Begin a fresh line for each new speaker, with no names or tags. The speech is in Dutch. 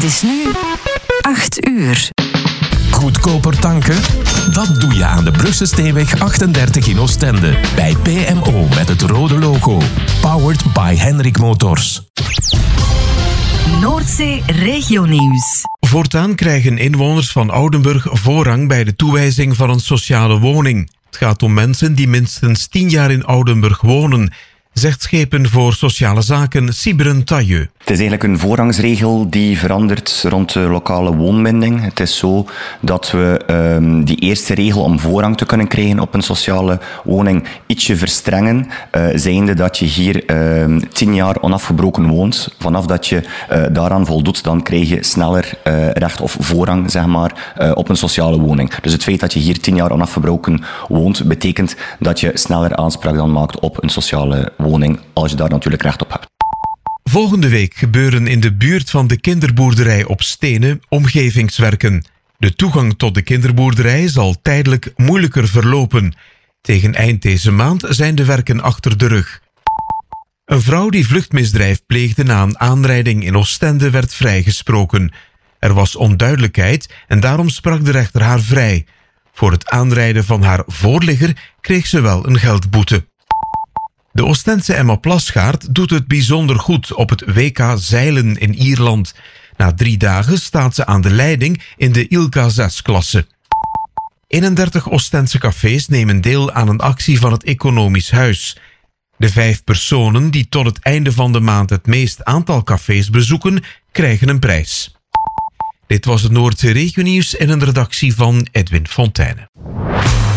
Het is nu 8 uur.
Goedkoper tanken? Dat doe je aan de Brugse Steenweg 38 in Oostende. Bij PMO met het rode logo. Powered by Henrik Motors.
Noordzee Regionieuws.
Voortaan krijgen inwoners van Oudenburg voorrang bij de toewijzing van een sociale woning. Het gaat om mensen die minstens 10 jaar in Oudenburg wonen, zegt Schepen voor Sociale Zaken Sybren Tailleux.
Het is eigenlijk een voorrangsregel die verandert rond de lokale woonbinding. Het is zo dat we die eerste regel om voorrang te kunnen krijgen op een sociale woning ietsje verstrengen, zijnde dat je hier 10 jaar onafgebroken woont. Vanaf dat je daaraan voldoet, dan krijg je sneller recht of voorrang, zeg maar, op een sociale woning. Dus het feit dat je hier 10 jaar onafgebroken woont, betekent dat je sneller aanspraak dan maakt op een sociale woning, als je daar natuurlijk recht op hebt.
Volgende week gebeuren in de buurt van de kinderboerderij op Stenen omgevingswerken. De toegang tot de kinderboerderij zal tijdelijk moeilijker verlopen. Tegen eind deze maand zijn de werken achter de rug. Een vrouw die vluchtmisdrijf pleegde na een aanrijding in Oostende werd vrijgesproken. Er was onduidelijkheid en daarom sprak de rechter haar vrij. Voor het aanrijden van haar voorligger kreeg ze wel een geldboete. De Oostense Emma Plasgaard doet het bijzonder goed op het WK zeilen in Ierland. Na 3 dagen staat ze aan de leiding in de ILCA 6-klasse. 31 Oostense cafés nemen deel aan een actie van het Economisch Huis. De 5 personen die tot het einde van de maand het meest aantal cafés bezoeken, krijgen een prijs. Dit was het Noordzee Regionieuws in een redactie van Edwin Fontijne.